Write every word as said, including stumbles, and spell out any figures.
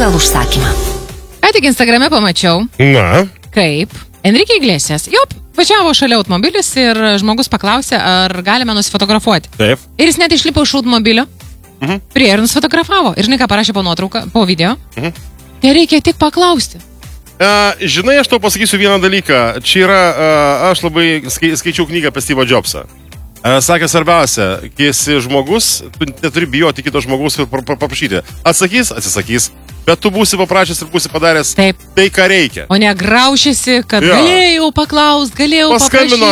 pagal užsakymą. Ką tik Instagrame pamačiau, Na, kaip Enrique Iglesias, jau važiavo šalia automobilis ir žmogus paklausė, ar galime nusifotografuoti. taip. Ir jis net išlipo iš automobilio, Mhm. prie ir nusifotografavo. Ir žinai, ką parašė po nuotrauką, po video? Mhm. Tai reikia tik paklausti. Uh, žinai, aš tau pasakysiu vieną dalyką. Čia yra, uh, aš labai skai, skaičiau knygą apie Steve'ą Jobsą. Uh, sakė svarbiausia, kai esi žmogus, tu neturi bijoti kito žmogaus ir paprašyti. Atsakys, atsisakys, bet tu būsi paprašęs ir būsi padaręs Taip. tai, ką reikia. O ne graušiasi, kad Jo. galėjau paklausti, galėjau Paskambino paprašyti.